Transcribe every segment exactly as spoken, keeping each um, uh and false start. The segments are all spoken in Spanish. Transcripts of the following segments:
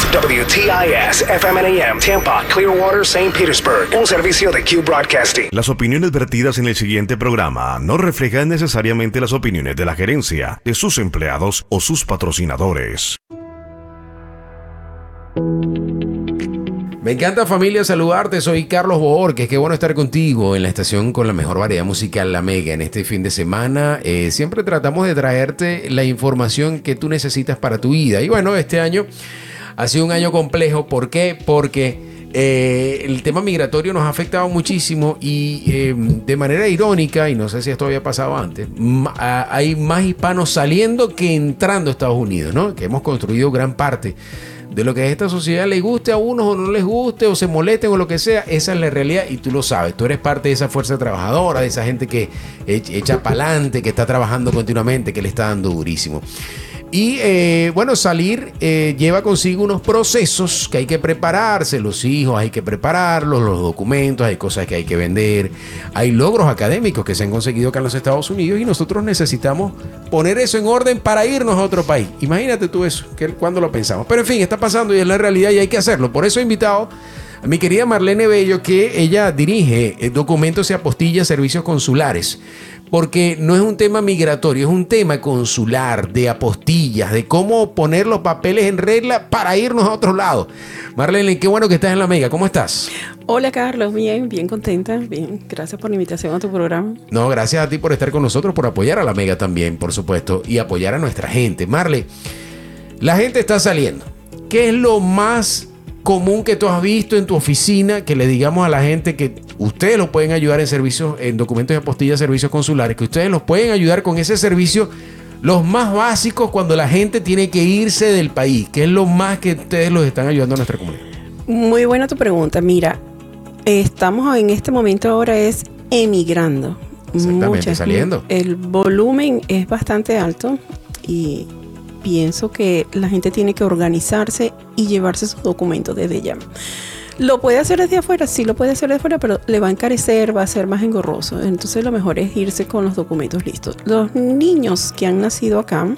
W T I S F M N A M Tampa, Clearwater, Saint Petersburg. Un servicio de Q Broadcasting. Las opiniones vertidas en el siguiente programa no reflejan necesariamente las opiniones de la gerencia, de sus empleados o sus patrocinadores. Me encanta, familia, saludarte. Soy Carlos Bohorquez. Qué bueno estar contigo en la estación con la mejor variedad musical, La Mega. En este fin de semana eh, siempre tratamos de traerte la información que tú necesitas para tu vida. Y bueno, este año ha sido un año complejo. ¿Por qué? Porque eh, el tema migratorio nos ha afectado muchísimo y eh, de manera irónica, y no sé si esto había pasado antes, m- a- hay más hispanos saliendo que entrando a Estados Unidos, ¿no? Que hemos construido gran parte de lo que a esta sociedad le guste a unos o no les guste o se molesten o lo que sea. Esa es la realidad y tú lo sabes. Tú eres parte de esa fuerza trabajadora, de esa gente que echa para adelante, que está trabajando continuamente, que le está dando durísimo. Y eh, bueno, salir eh, lleva consigo unos procesos que hay que prepararse. Los hijos hay que prepararlos, los documentos, hay cosas que hay que vender, hay logros académicos que se han conseguido acá en los Estados Unidos y nosotros necesitamos poner eso en orden para irnos a otro país. Imagínate tú eso, que cuando lo pensamos. Pero en fin, está pasando y es la realidad y hay que hacerlo. Por eso he invitado a mi querida Marlene Bello, que ella dirige eh, documentos y apostillas, servicios consulares. Porque no es un tema migratorio, es un tema consular, de apostillas, de cómo poner los papeles en regla para irnos a otro lado. Marlene, qué bueno que estás en La Mega. ¿Cómo estás? Hola, Carlos. Bien, bien contenta. Bien, gracias por la invitación a tu programa. No, gracias a ti por estar con nosotros, por apoyar a La Mega también, por supuesto, y apoyar a nuestra gente. Marle, la gente está saliendo. ¿Qué es lo más común que tú has visto en tu oficina que le digamos a la gente que ustedes los pueden ayudar en servicios, en documentos de apostillas, servicios consulares, que ustedes los pueden ayudar con ese servicio, los más básicos cuando la gente tiene que irse del país? ¿Qué es lo más que ustedes los están ayudando a nuestra comunidad? Muy buena tu pregunta. Mira, estamos en este momento ahora es emigrando. Exactamente, Muchas, saliendo. El volumen es bastante alto y pienso que la gente tiene que organizarse y llevarse sus documentos desde ya. Lo puede hacer desde afuera, sí lo puede hacer desde afuera, pero le va a encarecer, va a ser más engorroso. Entonces lo mejor es irse con los documentos listos. Los niños que han nacido acá,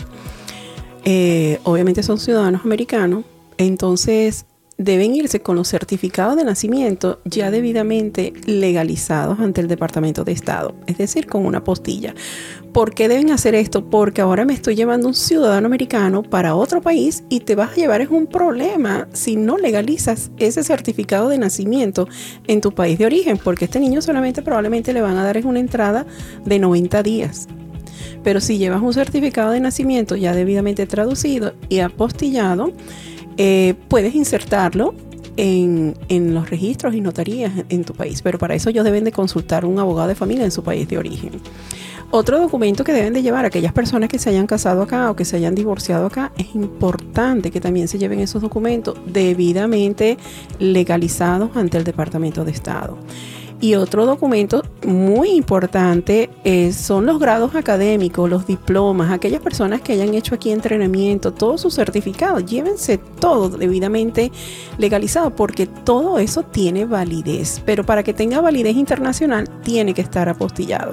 eh, obviamente son ciudadanos americanos, entonces deben irse con los certificados de nacimiento ya debidamente legalizados ante el Departamento de Estado, es decir, con una apostilla. ¿Por qué deben hacer esto? Porque ahora me estoy llevando un ciudadano americano para otro país y te vas a llevar es un problema si no legalizas ese certificado de nacimiento en tu país de origen, porque este niño solamente probablemente le van a dar es una entrada de noventa días. Pero si llevas un certificado de nacimiento ya debidamente traducido y apostillado, eh, puedes insertarlo en, en los registros y notarías en tu país. Pero para eso ellos deben de consultar un abogado de familia en su país de origen. Otro documento que deben de llevar aquellas personas que se hayan casado acá o que se hayan divorciado acá, es importante que también se lleven esos documentos debidamente legalizados ante el Departamento de Estado. Y otro documento muy importante eh, son los grados académicos, los diplomas, aquellas personas que hayan hecho aquí entrenamiento, todos sus certificados, llévense todo debidamente legalizado porque todo eso tiene validez, pero para que tenga validez internacional tiene que estar apostillado.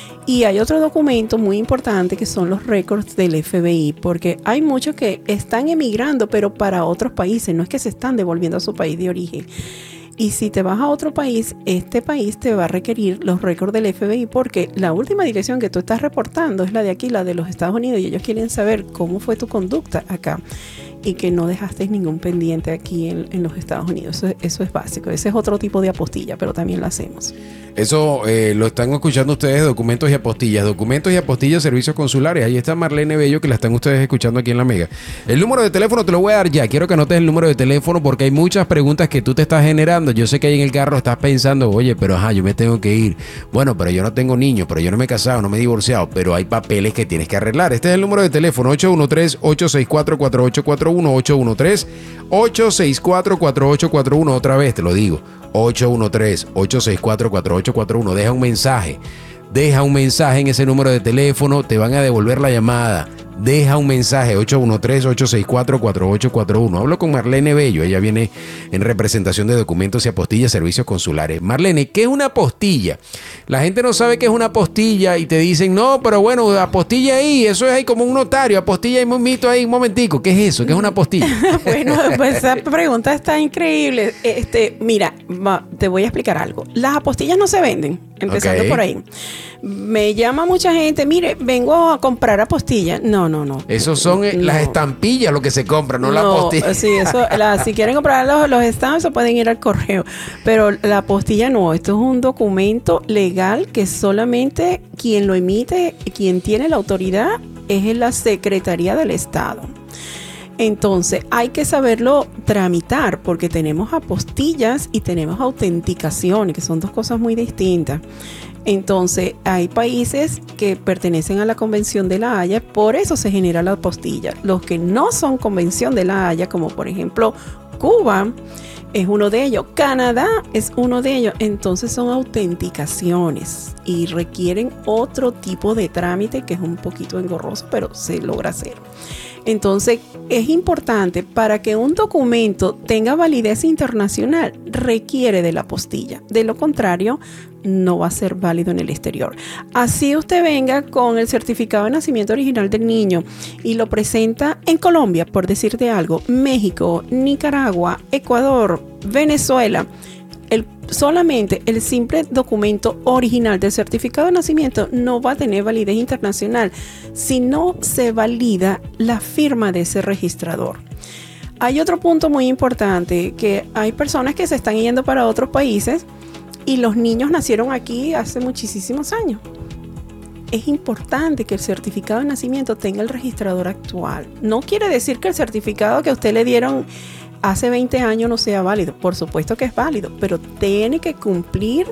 Y hay otro documento muy importante que son los récords del F B I, porque hay muchos que están emigrando, pero para otros países, no es que se están devolviendo a su país de origen. Y si te vas a otro país, este país te va a requerir los récords del F B I porque la última dirección que tú estás reportando es la de aquí, la de los Estados Unidos, y ellos quieren saber cómo fue tu conducta acá y que no dejaste ningún pendiente aquí en, en los Estados Unidos. Eso, eso es básico. Ese es otro tipo de apostilla, pero también lo hacemos. Eso eh, lo están escuchando ustedes, documentos y apostillas. Documentos y apostillas, servicios consulares. Ahí está Marlene Bello, que la están ustedes escuchando aquí en La Mega. El número de teléfono te lo voy a dar ya. Quiero que anotes el número de teléfono porque hay muchas preguntas que tú te estás generando. Yo sé que ahí en el carro estás pensando, oye, pero ajá, yo me tengo que ir. Bueno, pero yo no tengo niños, pero yo no me he casado, no me he divorciado, pero hay papeles que tienes que arreglar. Este es el número de teléfono, ocho uno tres, ocho seis cuatro, cuatro ocho cuatro uno, ocho uno tres, ocho seis cuatro, cuatro ocho cuatro uno. Otra vez te lo digo, ocho uno tres, ocho seis cuatro, cuatro ocho cuatro uno. Deja un mensaje. Deja un mensaje en ese número de teléfono. Te van a devolver la llamada. deja un mensaje ocho uno tres, ocho seis cuatro, cuatro ocho cuatro uno. Hablo con Marlene Bello, ella viene en representación de documentos y apostillas, servicios consulares. Marlene, ¿qué es una apostilla? La gente no sabe qué es una apostilla y te dicen, no, pero bueno, apostilla ahí, eso es ahí como un notario, apostilla ahí, un mito ahí, un momentico. ¿Qué es eso? ¿Qué es una apostilla? Bueno, pues esa pregunta está increíble. Este, mira, va, te voy a explicar algo. Las apostillas no se venden, empezando Ok. por ahí. Me llama mucha gente, mire, vengo a comprar apostillas. No, no, no. Esos son eh, No. las estampillas lo que se compra, no, la apostilla. Sí, eso, la- si quieren comprar los, los stamps, pueden ir al correo. Pero la apostilla no, esto es un documento legal que solamente quien lo emite, quien tiene la autoridad, es en la Secretaría del Estado. Entonces, hay que saberlo tramitar porque tenemos apostillas y tenemos autenticaciones, que son dos cosas muy distintas. Entonces, hay países que pertenecen a la Convención de la Haya, por eso se genera la apostilla. Los que no son Convención de la Haya, como por ejemplo Cuba, es uno de ellos. Canadá es uno de ellos. Entonces son autenticaciones y requieren otro tipo de trámite que es un poquito engorroso, pero se logra hacer. Entonces, es importante para que un documento tenga validez internacional, requiere de la apostilla. De lo contrario, no va a ser válido en el exterior. Así usted venga con el certificado de nacimiento original del niño y lo presenta en Colombia, por decirte algo, México, Nicaragua, Ecuador, Venezuela. El, solamente el simple documento original del certificado de nacimiento no va a tener validez internacional si no se valida la firma de ese registrador. Hay otro punto muy importante, que hay personas que se están yendo para otros países y los niños nacieron aquí hace muchísimos años. Es importante que el certificado de nacimiento tenga el registrador actual. No quiere decir que el certificado que a usted le dieron hace veinte años no sea válido. Por supuesto que es válido, pero tiene que cumplir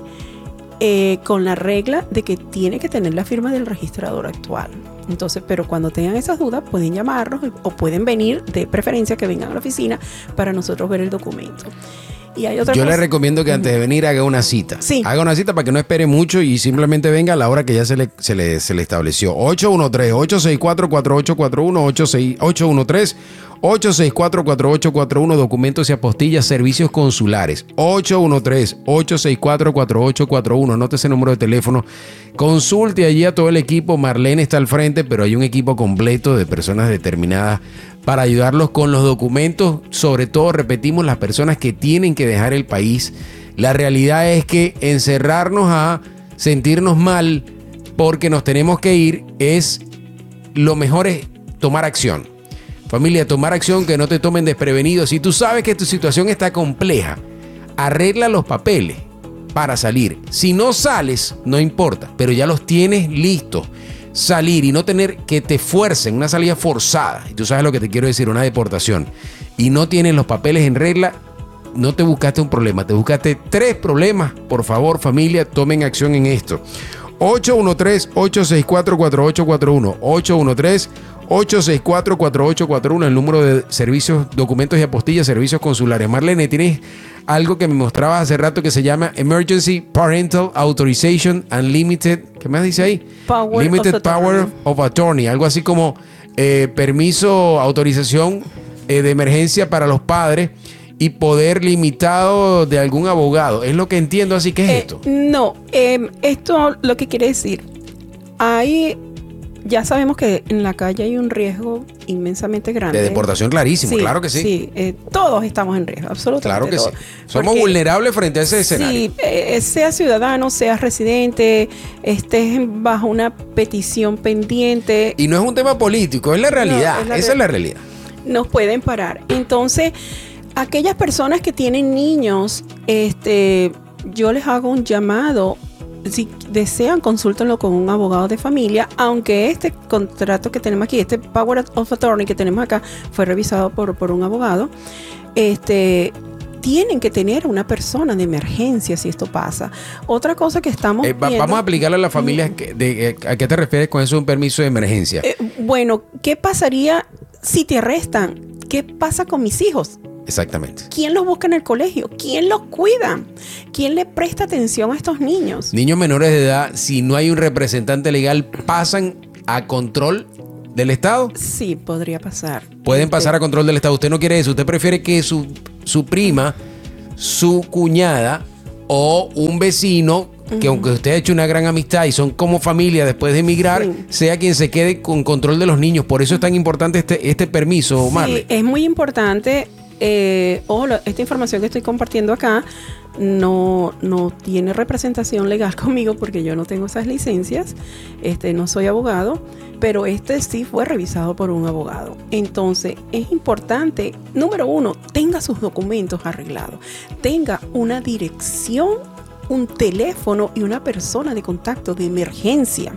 eh, con la regla de que tiene que tener la firma del registrador actual. Entonces, pero cuando tengan esas dudas, pueden llamarnos o pueden venir, de preferencia que vengan a la oficina para nosotros ver el documento. Y hay otra Yo cosa. le recomiendo que antes de venir haga una cita. Sí. Haga una cita para que no espere mucho y simplemente venga a la hora que ya se le, se le, se le estableció. ocho uno tres, ocho seis cuatro, cuatro ocho cuatro uno, ocho uno tres, ocho seis cuatro, cuatro ocho cuatro uno, documentos y apostillas, servicios consulares. ocho uno tres, ocho seis cuatro, cuatro ocho cuatro uno. Anote ese número de teléfono. Consulte allí a todo el equipo. Marlene está al frente, pero hay un equipo completo de personas determinadas para ayudarlos con los documentos. Sobre todo, repetimos, las personas que tienen que dejar el país. La realidad es que encerrarnos a sentirnos mal porque nos tenemos que ir es lo mejor, es tomar acción. Familia, tomar acción, que no te tomen desprevenidos. Si tú sabes que tu situación está compleja, arregla los papeles para salir. Si no sales, no importa, pero ya los tienes listos. Salir y no tener que te fuercen, una salida forzada. Y tú sabes lo que te quiero decir, una deportación. Y no tienes los papeles en regla, no te buscaste un problema, te buscaste tres problemas. Por favor, familia, tomen acción en esto. ocho uno tres, ocho seis cuatro, cuatro ocho cuatro uno. ocho uno tres, ocho seis cuatro, cuatro ocho cuatro uno, el número de servicios, documentos y apostillas, servicios consulares. Marlene, tienes algo que me mostrabas hace rato que se llama Emergency Parental Authorization Unlimited, ¿qué más dice ahí? Power Limited of Power Attorney. of Attorney, algo así como eh, permiso, autorización eh, de emergencia para los padres y poder limitado de algún abogado. Es lo que entiendo, así que es Eh, esto. No, eh, esto lo que quiere decir, hay, ya sabemos que en la calle hay un riesgo inmensamente grande. De deportación, clarísimo, claro que sí. Sí, eh, todos estamos en riesgo, absolutamente Claro que sí. todos. Somos Porque- vulnerables frente a ese escenario. Sí, eh, sea ciudadano, sea residente, estés bajo una petición pendiente, Y no es un tema político, es la realidad. No, es la Esa re- es la realidad. nos pueden parar. Entonces, aquellas personas que tienen niños, este, yo les hago un llamado. Si desean, consúltenlo con un abogado de familia, aunque este contrato que tenemos aquí, este Power of Attorney que tenemos acá, fue revisado por, por un abogado. Este, tienen que tener una persona de emergencia si esto pasa. Otra cosa que estamos Eh, va- viendo- vamos a aplicarle a las familias. Que- de, eh, ¿A qué te refieres con eso de un permiso de emergencia? Eh, bueno, ¿qué pasaría si te arrestan? ¿Qué pasa con mis hijos? Exactamente. ¿Quién los busca en el colegio? ¿Quién los cuida? ¿Quién le presta atención a estos niños? Niños menores de edad, si no hay un representante legal, pasan a control del Estado? Sí, podría pasar. Pueden Este, pasar a control del Estado. Usted no quiere eso. Usted prefiere que su, su prima, su cuñada o un vecino, que aunque usted ha hecho una gran amistad y son como familia después de emigrar, Sí. sea quien se quede con control de los niños. Por eso es tan importante este, este permiso, Marley. Sí, es muy importante. Eh, ojo, la- esta información que estoy compartiendo acá no, no tiene representación legal conmigo porque yo no tengo esas licencias, este, no soy abogado, pero este sí fue revisado por un abogado. Entonces, es importante, número uno, tenga sus documentos arreglados, tenga una dirección, un teléfono y una persona de contacto de emergencia.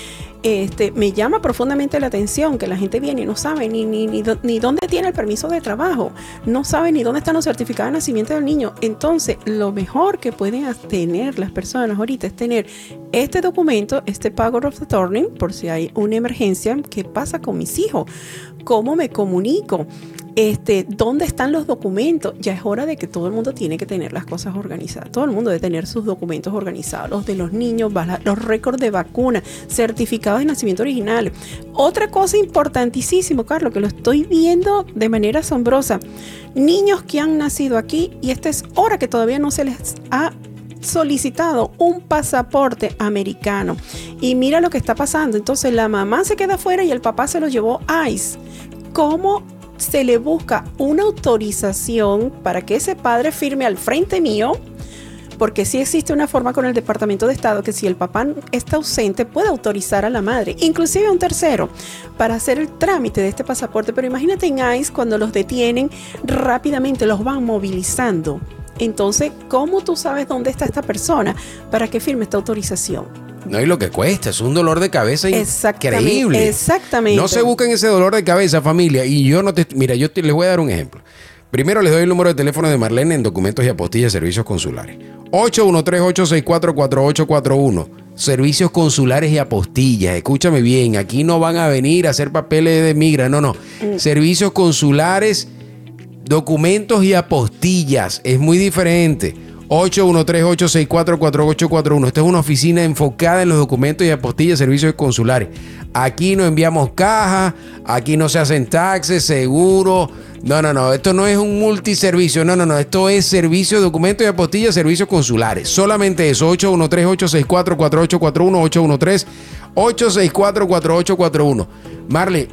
Este, me llama profundamente la atención que la gente viene y no sabe ni, ni, ni, dó- ni dónde tiene el permiso de trabajo, no sabe ni dónde están los certificados de nacimiento del niño. Entonces, lo mejor que pueden tener las personas ahorita es tener este documento, este Power of Attorney, por si hay una emergencia. ¿Qué pasa con mis hijos? ¿Cómo me comunico? Este, ¿dónde están los documentos? Ya es hora de que todo el mundo tiene que tener las cosas organizadas. Todo el mundo debe tener sus documentos organizados. Los de los niños, bala- los récords de vacuna, certificados de nacimiento original. Otra cosa importantísima, Carlos, que lo estoy viendo de manera asombrosa. Niños que han nacido aquí y esta es hora que todavía no se les ha solicitado un pasaporte americano. Y mira lo que está pasando. Entonces la mamá se queda afuera y el papá se lo llevó a ICE. ¿Cómo se le busca una autorización para que ese padre firme al frente mío? Porque sí existe una forma con el Departamento de Estado que si el papá está ausente puede autorizar a la madre, inclusive a un tercero, para hacer el trámite de este pasaporte. Pero imagínate en ICE cuando los detienen, rápidamente los van movilizando. Entonces, ¿cómo tú sabes dónde está esta persona para que firme esta autorización? No, y lo que cuesta, es un dolor de cabeza Exactamente, increíble. exactamente. No se busquen ese dolor de cabeza, familia. Y yo no te... Mira, yo te, les voy a dar un ejemplo. Primero les doy el número de teléfono de Marlene en documentos y apostillas de servicios consulares. ocho uno tres, ocho seis cuatro, cuatro ocho cuatro uno. Servicios consulares y apostillas. Escúchame bien, aquí no van a venir a hacer papeles de migra, no, no. Mm. Servicios consulares, documentos y apostillas. Es muy diferente. ocho uno tres, ocho seis cuatro, cuatro ocho cuatro uno. Esta es una oficina enfocada en los documentos y apostillas de servicios consulares. Aquí no enviamos cajas, aquí no se hacen taxes, seguros. No, no, no. Esto no es un multiservicio. No, no, no. Esto es servicio, documentos y apostillas, servicios consulares. Solamente eso. ocho uno tres, ocho seis cuatro, cuatro ocho cuatro uno. ocho uno tres, ocho seis cuatro, cuatro ocho cuatro uno. Marley,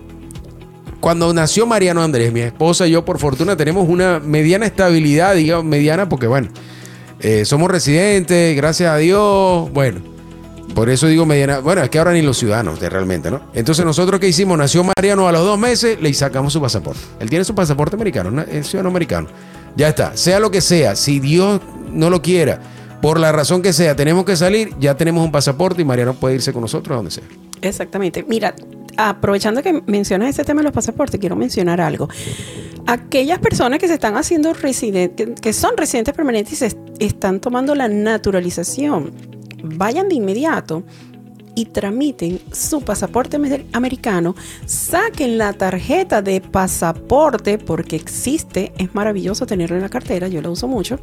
cuando nació Mariano Andrés, mi esposa y yo, por fortuna, tenemos una mediana estabilidad, digamos, mediana, porque bueno, eh, somos residentes, gracias a Dios, bueno, por eso digo mediana, bueno, es que ahora ni los ciudadanos, de realmente, ¿no? Entonces nosotros, ¿qué hicimos? Nació Mariano a los dos meses, le sacamos su pasaporte. Él tiene su pasaporte americano, ¿no? Es ciudadano americano. Ya está, sea lo que sea, si Dios no lo quiera, por la razón que sea, tenemos que salir, ya tenemos un pasaporte y Mariano puede irse con nosotros a donde sea. Exactamente. Mira, aprovechando que mencionas ese tema de los pasaportes, quiero mencionar algo. Aquellas personas que se están haciendo residentes, que, que son residentes permanentes y se est- están tomando la naturalización, vayan de inmediato y tramiten su pasaporte amer- americano, saquen la tarjeta de pasaporte porque existe, es maravilloso tenerlo en la cartera, yo lo uso mucho,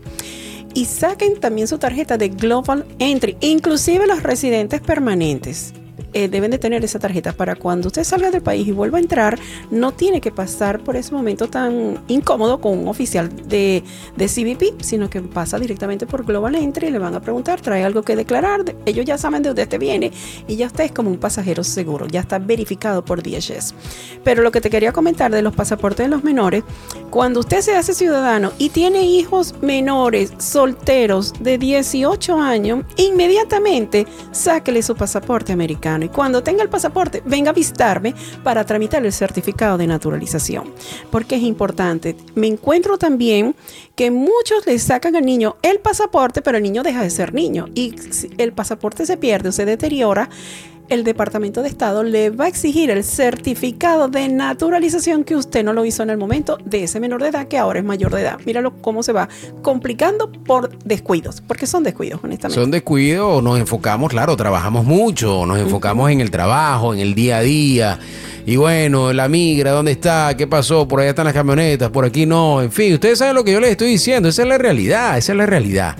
y saquen también su tarjeta de Global Entry, inclusive los residentes permanentes. Eh, deben de tener esa tarjeta para cuando usted salga del país y vuelva a entrar, no tiene que pasar por ese momento tan incómodo con un oficial de, de C B P, sino que pasa directamente por Global Entry y le van a preguntar, trae algo que declarar, ellos ya saben de dónde usted viene y ya usted es como un pasajero seguro, ya está verificado por D H S. Pero lo que te quería comentar de los pasaportes de los menores, cuando usted se hace ciudadano y tiene hijos menores, solteros de dieciocho años, inmediatamente sáquele su pasaporte americano. Y cuando tenga el pasaporte, venga a visitarme para tramitar el certificado de naturalización. Porque es importante. Me encuentro también que muchos le sacan al niño el pasaporte, pero el niño deja de ser niño. Y si el pasaporte se pierde o se deteriora, el Departamento de Estado le va a exigir el certificado de naturalización que usted no lo hizo en el momento de ese menor de edad que ahora es mayor de edad. Míralo cómo se va complicando por descuidos, porque son descuidos, honestamente. Son descuidos, nos enfocamos, claro, trabajamos mucho, nos enfocamos uh-huh. en el trabajo, en el día a día. Y bueno, la migra, ¿dónde está? ¿Qué pasó? Por allá están las camionetas, por aquí no. En fin, ustedes saben lo que yo les estoy diciendo, esa es la realidad, esa es la realidad.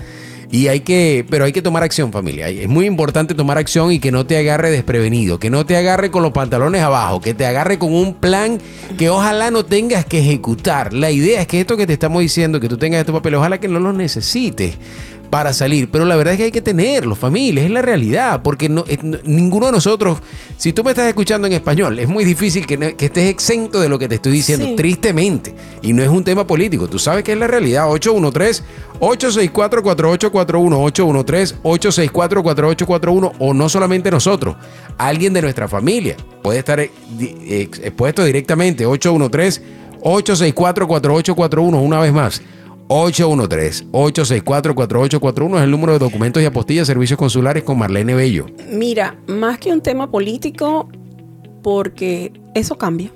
Y hay que, pero hay que tomar acción, familia. Es muy importante tomar acción y que no te agarre desprevenido, que no te agarre con los pantalones abajo, que te agarre con un plan que ojalá no tengas que ejecutar. La idea es que esto que te estamos diciendo, que tú tengas estos papeles, ojalá que no los necesites para salir, pero la verdad es que hay que tenerlos, familia, es la realidad, porque no, es, no, ninguno de nosotros, si tú me estás escuchando en español, es muy difícil que, no, que estés exento de lo que te estoy diciendo, sí. Tristemente, y no es un tema político, tú sabes que es la realidad. Ocho uno tres, ocho seis cuatro, cuatro ocho cuatro uno, ocho uno tres, ocho seis cuatro, cuatro ocho cuatro uno, o no solamente nosotros, alguien de nuestra familia puede estar expuesto directamente. Ocho uno tres, ocho seis cuatro, cuatro ocho cuatro uno, una vez más, ocho uno tres, ocho seis cuatro, cuatro ocho cuatro uno es el número de documentos y apostillas, servicios consulares con Marlene Bello. Mira, más que un tema político, porque eso cambia.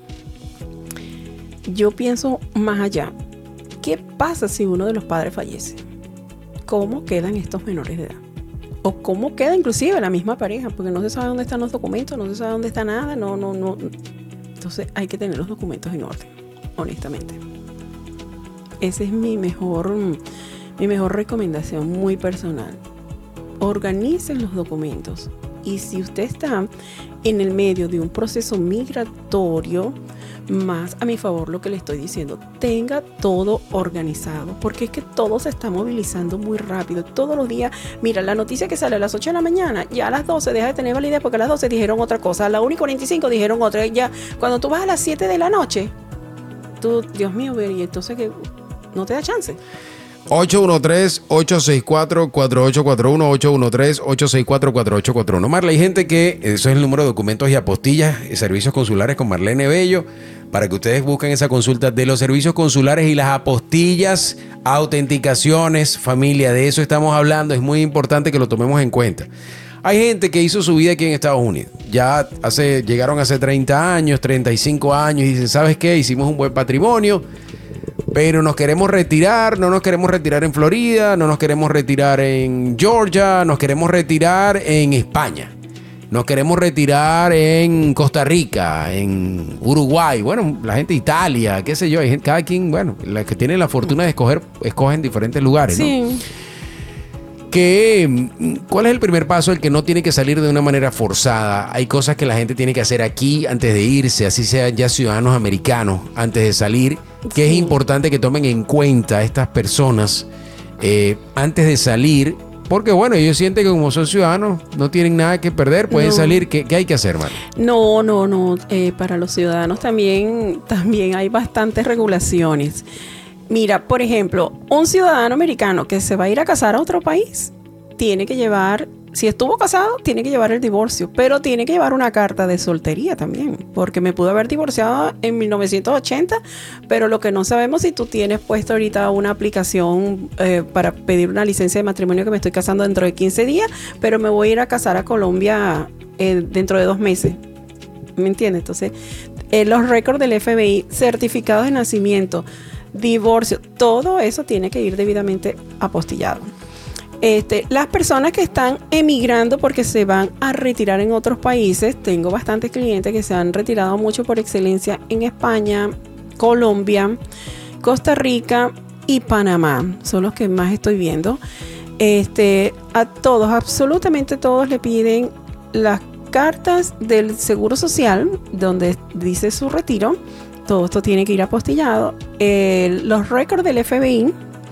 Yo pienso más allá. ¿Qué pasa si uno de los padres fallece? ¿Cómo quedan estos menores de edad? O cómo queda inclusive la misma pareja, porque no se sabe dónde están los documentos, no se sabe dónde está nada, no, no, no. Entonces hay que tener los documentos en orden, honestamente. Esa es mi mejor, mi mejor recomendación, muy personal. Organicen los documentos. Y si usted está en el medio de un proceso migratorio, más a mi favor lo que le estoy diciendo, tenga todo organizado, porque es que todo se está movilizando muy rápido. Todos los días, mira, la noticia que sale a las ocho de la mañana, ya a las doce deja de tener validez, porque a las doce dijeron otra cosa, a las una y cuarenta y cinco dijeron otra. Ya cuando tú vas a las siete de la noche, tú, Dios mío, y entonces que no te da chance. ocho uno tres, ocho seis cuatro, cuatro ocho cuatro uno, ocho uno tres, ocho seis cuatro, cuatro ocho cuatro uno. Marla, hay gente que, eso es el número de documentos y apostillas, servicios consulares con Marlene Bello, para que ustedes busquen esa consulta de los servicios consulares y las apostillas, autenticaciones, familia, de eso estamos hablando, es muy importante que lo tomemos en cuenta. Hay gente que hizo su vida aquí en Estados Unidos, ya hace, llegaron hace treinta años, treinta y cinco años y dicen, ¿sabes qué? Hicimos un buen patrimonio, pero nos queremos retirar, no nos queremos retirar en Florida, no nos queremos retirar en Georgia, nos queremos retirar en España, nos queremos retirar en Costa Rica, en Uruguay, bueno, la gente de Italia, qué sé yo, hay gente, cada quien, bueno, la que tiene la fortuna de escoger, escogen diferentes lugares, ¿no? Sí. Que, ¿cuál es el primer paso? El que no tiene que salir de una manera forzada. Hay cosas que la gente tiene que hacer aquí antes de irse, así sean ya ciudadanos americanos, antes de salir, que sí. Es importante que tomen en cuenta a estas personas eh, antes de salir, porque bueno, ellos sienten que como son ciudadanos no tienen nada que perder, pueden no. salir. ¿Qué, ¿Qué hay que hacer, María? No, no, no. Eh, para los ciudadanos también, también hay bastantes regulaciones. Mira, por ejemplo, un ciudadano americano que se va a ir a casar a otro país, tiene que llevar, si estuvo casado, tiene que llevar el divorcio, pero tiene que llevar una carta de soltería también, porque me pude haber divorciado en mil novecientos ochenta, pero lo que no sabemos si tú tienes puesto ahorita una aplicación eh, para pedir una licencia de matrimonio, que me estoy casando dentro de quince días, pero me voy a ir a casar a Colombia eh, dentro de dos meses. ¿Me entiendes? Entonces, eh, los récords del F B I, certificados de nacimiento, divorcio, todo eso tiene que ir debidamente apostillado. Este, las personas que están emigrando porque se van a retirar en otros países, tengo bastantes clientes que se han retirado mucho por excelencia en España, Colombia, Costa Rica y Panamá, son los que más estoy viendo. Este, a todos, absolutamente todos le piden las cartas del Seguro Social donde dice su retiro. Todo esto tiene que ir apostillado. Eh, los récords del F B I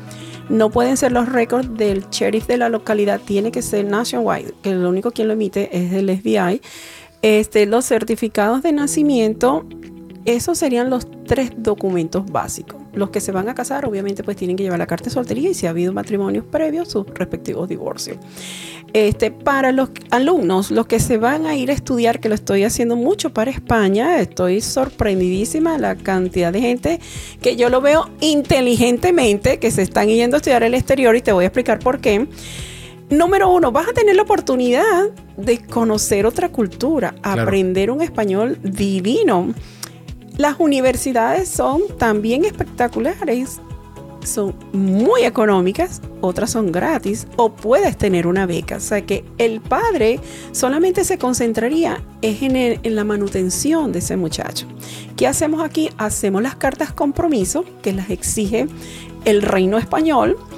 no pueden ser los récords del sheriff de la localidad, tiene que ser nationwide, que lo único quien lo emite es el F B I. Este, los certificados de nacimiento, esos serían los tres documentos básicos. Los que se van a casar, obviamente, pues tienen que llevar la carta de soltería y si ha habido matrimonios previos, sus respectivos divorcios. Este, para los alumnos, los que se van a ir a estudiar, que lo estoy haciendo mucho para España, estoy sorprendidísima la cantidad de gente que yo lo veo inteligentemente, que se están yendo a estudiar al exterior y te voy a explicar por qué. Número uno, vas a tener la oportunidad de conocer otra cultura, claro. Aprender un español divino. Las universidades son también espectaculares, son muy económicas, otras son gratis o puedes tener una beca. O sea que el padre solamente se concentraría es en, el, en la manutención de ese muchacho. ¿Qué hacemos aquí? Hacemos las cartas compromiso que las exige el reino español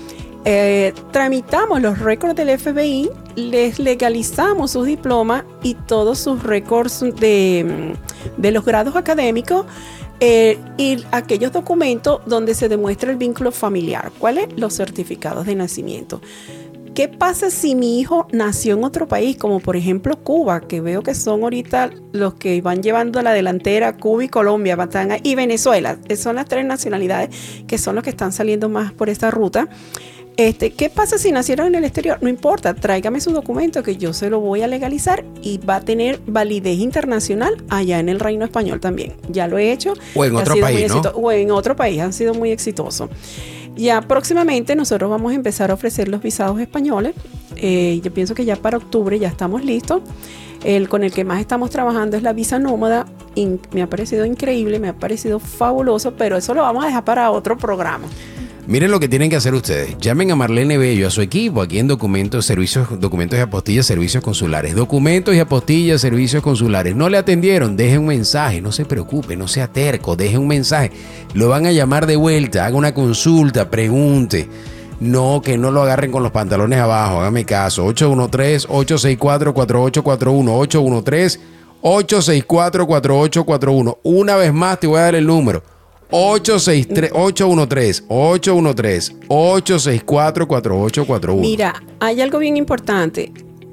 eh, tramitamos los récords del F B I, les legalizamos sus diplomas y todos sus récords de, de los grados académicos, eh, y aquellos documentos donde se demuestra el vínculo familiar. ¿Cuáles? Los certificados de nacimiento. ¿Qué pasa si mi hijo nació en otro país, como por ejemplo Cuba, que veo que son ahorita los que van llevando a la delantera, Cuba y Colombia, Batanga y Venezuela? Son las tres nacionalidades que son los que están saliendo más por esta ruta. Este, ¿Qué pasa si nacieron en el exterior? No importa, tráigame su documento que yo se lo voy a legalizar y va a tener validez internacional allá en el Reino Español también. Ya lo he hecho. O en otro país, ¿no? O en otro país, han sido muy exitosos. Ya próximamente nosotros vamos a empezar a ofrecer los visados españoles. Eh, yo pienso que ya para octubre ya estamos listos. El con el que más estamos trabajando es la visa nómada. In, me ha parecido increíble, me ha parecido fabuloso, pero eso lo vamos a dejar para otro programa. Miren lo que tienen que hacer ustedes. Llamen a Marlene Bello, a su equipo, aquí en Documentos, Servicios, Documentos y Apostillas, Servicios Consulares. Documentos y Apostillas, Servicios Consulares. No le atendieron, dejen un mensaje, no se preocupe, no sea terco, dejen un mensaje. Lo van a llamar de vuelta, haga una consulta, pregunte. No, que no lo agarren con los pantalones abajo, hágame caso. ocho uno tres, ocho seis cuatro, cuatro ocho cuatro uno, ocho uno tres, ocho seis cuatro, cuatro ocho cuatro uno. Una vez más te voy a dar el número. ocho seis tres, ocho uno tres, ocho uno tres, ocho seis cuatro, cuatro ocho cuatro uno. Mira, hay algo bien importante.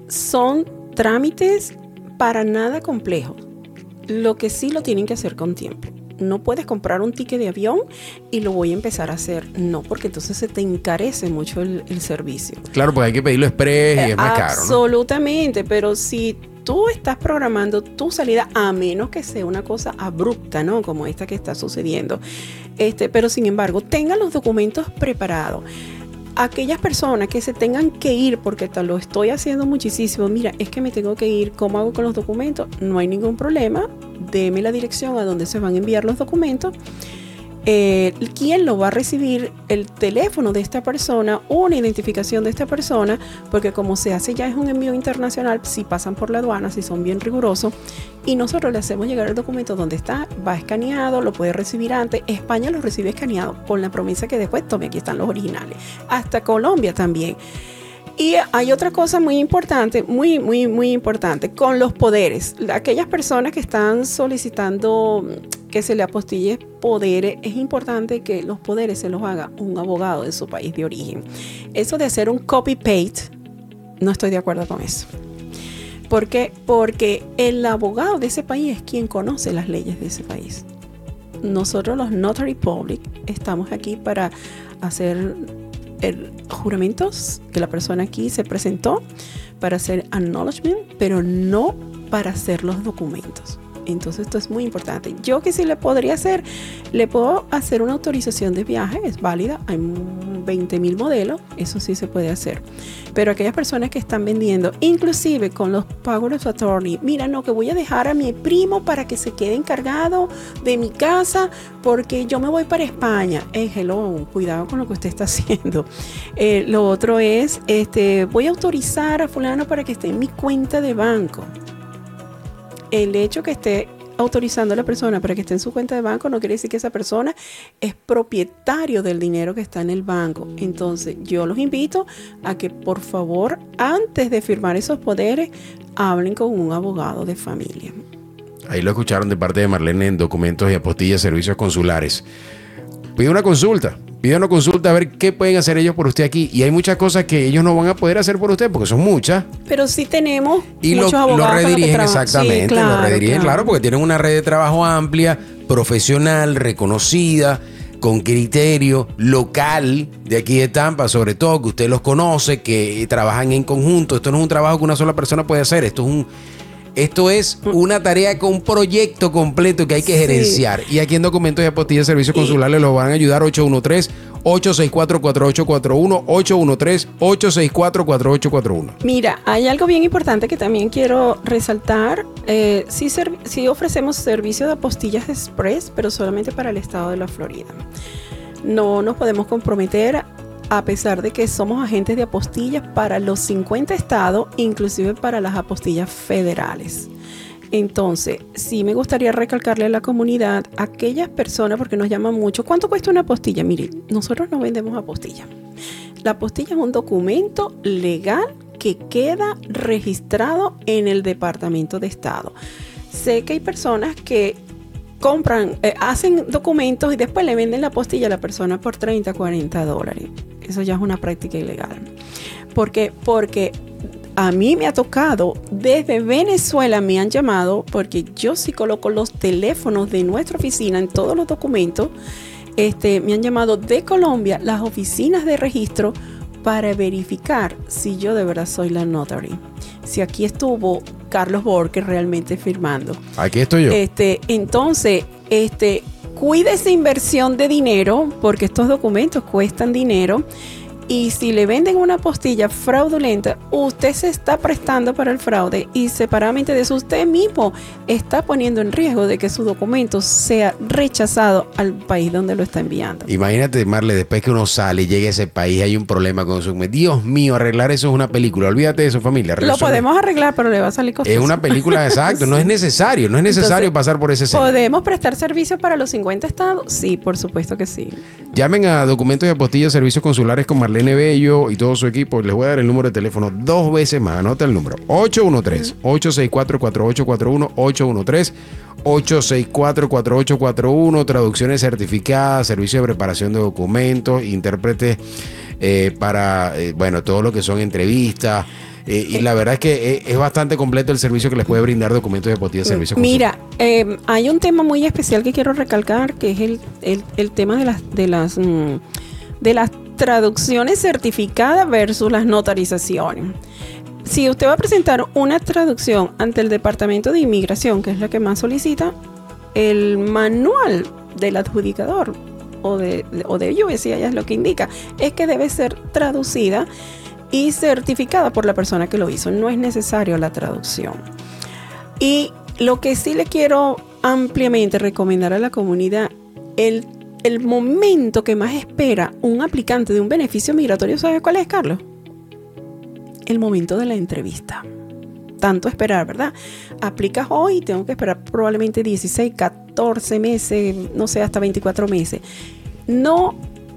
Son trámites para nada complejos. Lo que sí lo tienen que hacer con tiempo. No puedes comprar un ticket de avión y lo voy a empezar a hacer. No, porque entonces se te encarece mucho el, el servicio. Claro, porque hay que pedirlo express y es más caro, ¿no? Absolutamente, pero si tú estás programando tu salida, a menos que sea una cosa abrupta, ¿no? Como esta que está sucediendo. Este, pero sin embargo, tengan los documentos preparados. Aquellas personas que se tengan que ir, porque te lo estoy haciendo muchísimo, mira, es que me tengo que ir, ¿cómo hago con los documentos? No hay ningún problema, deme la dirección a donde se van a enviar los documentos. Eh, quién lo va a recibir, el teléfono de esta persona, una identificación de esta persona, porque como se hace ya es un envío internacional, si pasan por la aduana, si son bien rigurosos, y nosotros le hacemos llegar el documento donde está, va escaneado, lo puede recibir antes. España lo recibe escaneado con la promesa que después tome, aquí están los originales, hasta Colombia también. Y hay otra cosa muy importante, muy, muy, muy importante, con los poderes. Aquellas personas que están solicitando que se le apostille poderes, es importante que los poderes se los haga un abogado de su país de origen. Eso de hacer un copy-paste, no estoy de acuerdo con eso. ¿Por qué? Porque el abogado de ese país es quien conoce las leyes de ese país. Nosotros los notary public estamos aquí para hacer el juramentos que la persona aquí se presentó, para hacer acknowledgement, pero no para hacer los documentos. Entonces esto es muy importante. Yo que sí le podría hacer, le puedo hacer una autorización de viaje, es válida, hay veinte mil modelos, eso sí se puede hacer. Pero aquellas personas que están vendiendo, inclusive con los power of attorney, mira, no, que voy a dejar a mi primo para que se quede encargado de mi casa porque yo me voy para España. Eh, hello, cuidado con lo que usted está haciendo. Eh, lo otro es, este, voy a autorizar a fulano para que esté en mi cuenta de banco. El hecho que esté autorizando a la persona para que esté en su cuenta de banco no quiere decir que esa persona es propietario del dinero que está en el banco. Entonces yo los invito a que por favor, antes de firmar esos poderes, hablen con un abogado de familia. Ahí lo escucharon de parte de Marlene en Documentos y Apostillas, Servicios Consulares. Pide una consulta. Pide una consulta a ver qué pueden hacer ellos por usted aquí. Y hay muchas cosas que ellos no van a poder hacer por usted porque son muchas. Pero sí tenemos y muchos lo, abogados. lo redirigen exactamente. Sí, claro, lo redirigen, claro. claro, porque tienen una red de trabajo amplia, profesional, reconocida, con criterio local de aquí de Tampa, sobre todo, que usted los conoce, que trabajan en conjunto. Esto no es un trabajo que una sola persona puede hacer. Esto es un... Esto es una tarea con un proyecto completo que hay que gerenciar. Sí. Y aquí en Documentos y Apostillas Servicios Consulares los van a ayudar. Ocho uno tres, ocho seis cuatro, cuatro ocho cuatro uno, ocho uno tres, ocho seis cuatro, cuatro ocho cuatro uno. Mira, hay algo bien importante que también quiero resaltar. Eh, sí, ser, sí ofrecemos servicio de apostillas express, pero solamente para el estado de la Florida. No nos podemos comprometer, a pesar de que somos agentes de apostillas para los cincuenta estados, inclusive para las apostillas federales. Entonces, sí me gustaría recalcarle a la comunidad, a aquellas personas, porque nos llaman mucho, ¿cuánto cuesta una apostilla? Mire, nosotros no vendemos apostillas. La apostilla es un documento legal que queda registrado en el Departamento de Estado. Sé que hay personas que compran, eh, hacen documentos y después le venden la apostilla a la persona por treinta, cuarenta dólares. Eso ya es una práctica ilegal. ¿Por qué? Porque a mí me ha tocado, desde Venezuela me han llamado, porque yo sí coloco los teléfonos de nuestra oficina en todos los documentos. Este, me han llamado de Colombia, las oficinas de registro, para verificar si yo de verdad soy la notary. Si aquí estuvo Carlos Borges realmente firmando. Aquí estoy yo. Este, entonces, este, cuide esa inversión de dinero, porque estos documentos cuestan dinero. Y si le venden una apostilla fraudulenta, usted se está prestando para el fraude y separadamente de eso usted mismo está poniendo en riesgo de que su documento sea rechazado al país donde lo está enviando. Imagínate, Marle, después que uno sale y llega a ese país, hay un problema con su documento. Dios mío, arreglar eso es una película. Olvídate de eso, familia. Lo podemos arreglar, pero le va a salir costoso. Es una película, exacto. No es necesario. No es necesario Entonces, pasar por ese escenario. ¿Podemos prestar servicios para los cincuenta estados? Sí, por supuesto que sí. Llamen a Documentos y Apostillas, Servicios Consulares con Marlene Bello y todo su equipo. Les voy a dar el número de teléfono dos veces más. Anota el número: ocho uno tres, ocho seis cuatro, cuatro ocho cuatro uno, ocho uno tres, ocho seis cuatro, cuatro ocho cuatro uno. Traducciones certificadas, servicio de preparación de documentos, intérpretes eh, para, eh, bueno, todo lo que son entrevistas. Eh, y la verdad es que es, es bastante completo el servicio que les puede brindar Documentos y Apostillas, Servicios Mira, eh, hay un tema muy especial que quiero recalcar, que es el, el, el tema de las, de las, mm, de las traducciones certificadas versus las notarizaciones. Si usted va a presentar una traducción ante el Departamento de Inmigración, que es la que más solicita, el manual del adjudicador o de, o de U S C I S es lo que indica, es que debe ser traducida y certificada por la persona que lo hizo. No es necesario la traducción. Y lo que sí le quiero ampliamente recomendar a la comunidad, el, el momento que más espera un aplicante de un beneficio migratorio, ¿sabe cuál es, Carlos? El momento de la entrevista. Tanto esperar, ¿verdad? Aplicas hoy y tengo que esperar probablemente dieciséis, catorce meses, no sé, hasta veinticuatro meses. No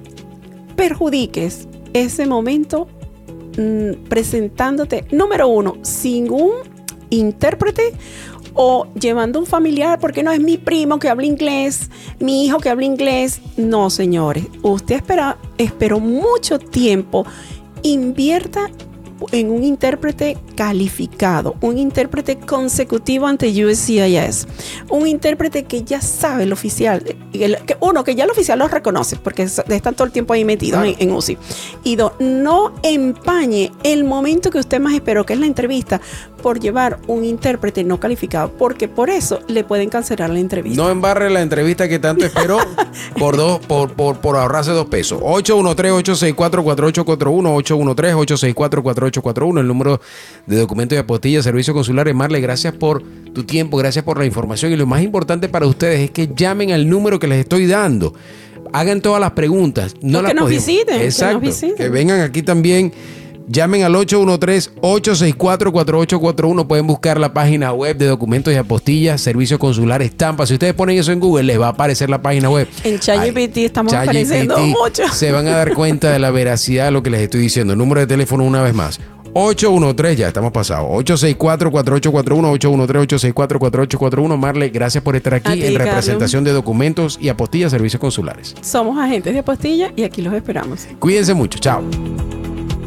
perjudiques ese momento presentándote, número uno, sin un intérprete o llevando un familiar, porque no es mi primo que habla inglés, mi hijo que habla inglés. No, señores, usted espera, esperó mucho tiempo. Invierta en un intérprete calificado, un intérprete consecutivo ante U S C I S, un intérprete que ya sabe el oficial, que uno, que ya el oficial los reconoce porque están todo el tiempo ahí metidos, claro, en, en U C I. Y dos, no empañe el momento que usted más esperó, que es la entrevista, por llevar un intérprete no calificado, porque por eso le pueden cancelar la entrevista. No embarre la entrevista que tanto esperó por dos, por, por, por ahorrarse dos pesos. ocho uno tres, ocho seis cuatro, cuatro ocho cuatro uno, ocho uno tres, ocho seis cuatro, cuatro ocho cuatro uno, el número de Documentos y Apostillas, Servicios Consulares. Marle, gracias por tu tiempo, gracias por la información, y lo más importante para ustedes es que llamen al número que les estoy dando. Hagan todas las preguntas. No las que nos podemos. visiten. Exacto. Que nos visiten. Que vengan aquí también. Llamen al ocho uno tres, ocho seis cuatro, cuatro ocho cuatro uno. Pueden buscar la página web de Documentos y Apostillas, Servicios Consulares Tampa. Si ustedes ponen eso en Google, les va a aparecer la página web. En ChatGPT estamos Chat apareciendo G P T, mucho. Se van a dar cuenta de la veracidad de lo que les estoy diciendo. El número de teléfono una vez más: ocho uno tres, ya estamos pasados, ocho seis cuatro, cuatro ocho cuatro uno, ocho uno tres, ocho seis cuatro, cuatro ocho cuatro uno. Marle, gracias por estar aquí ti, en Carlos. representación de Documentos y Apostillas, Servicios Consulares. Somos agentes de apostilla y aquí los esperamos. Cuídense mucho, chao.